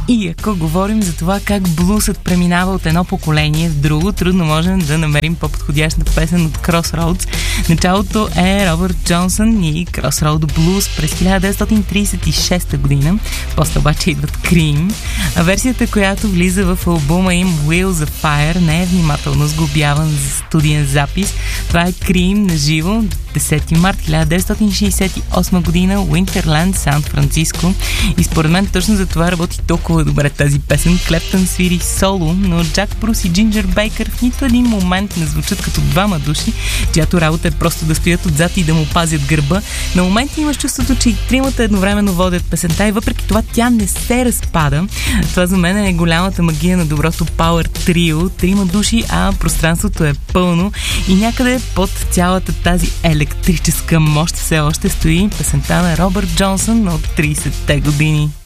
И ако говорим за това как блусът преминава от едно поколение в друго, трудно можем да намерим по-подходяща песен от Crossroads. Началото е Робърт Джонсън и Crossroads Blues през 1936 година. После обаче идват Cream. А версията, която влиза в албума им Wheels of Fire, не е внимателно сглобяван за студиен запис. Това е Cream на живо 10 март 1968 година, Winterland, Сан Франциско. И според мен точно за това работи толкова добре тази песен. Клептън свири соло, но Джак Брус и Джинджер Бейкър в нито един момент не звучат като двама души, чиято работа е просто да стоят отзад и да му пазят гърба. На моменти имаш чувството, че и тримата едновременно водят песента и въпреки това тя не се разпада. Това за мен е голямата магия на доброто Power Trio. Трима души, а пространството е пълно и някъде под цялата тази електрическа мощ все още стои песента на Робърт Джонсън от 30-те години.